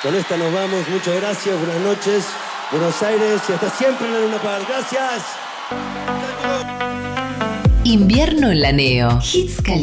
Con esta nos vamos. Muchas gracias. Buenas noches. Buenos Aires y hasta siempre en la Luna Park. Gracias. Invierno en la Neo. Hits calientes.